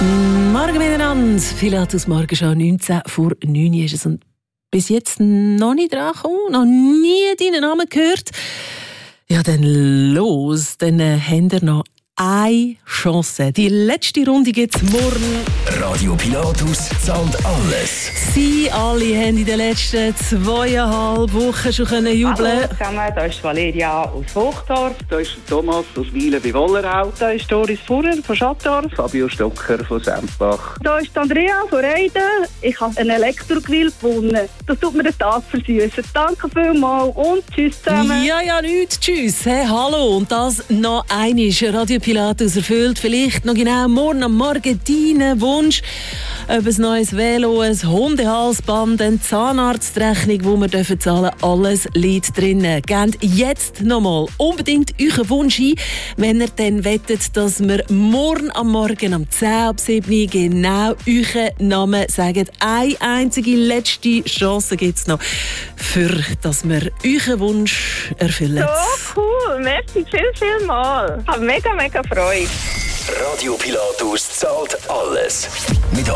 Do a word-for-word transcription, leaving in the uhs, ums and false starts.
Morgen miteinander. Pilatus Morgenschau neunzehn vor neun ist es. Und bis jetzt noch nicht dran gekommen, noch nie deinen Namen gehört. Ja, dann los. Dann äh, habt ihr noch eine Chance. Die letzte Runde gibt es morgen. Radio Pilatus zahlt alles. Sie alle haben in den letzten zweieinhalb Wochen schon können jubeln. Hallo zusammen, da ist Valeria aus Hochdorf. Da ist Thomas aus Wielen bei Wollerau. Da ist Doris Fuhrer von Schattdorf. Fabio Stocker von Sempach. Da ist Andrea von Reiden. Ich habe einen Elektrogrill gewonnen. Das tut mir den Tag versüßen. Danke vielmals und tschüss zusammen. Ja, ja, nichts. Tschüss. Hey, hallo. Und das noch einmal. Radio Pilatus erfüllt vielleicht noch genau morgen am Morgen deinen Wunsch. Ob ein neues Velo, ein Hundehalsband, eine Zahnarztrechnung, die wir dürfen zahlen, alles liegt drin. Gebt jetzt nochmal unbedingt euren Wunsch ein, wenn ihr dann wettet, dass wir morgen am Morgen um zehn ab sieben genau euren Namen sagen. Eine einzige letzte Chance gibt es noch, für dass wir euren Wunsch erfüllen. So cool, merci viel, viel mal. Ich habe mega, mega Freude. Radio Pilatus zahlt alles. Mit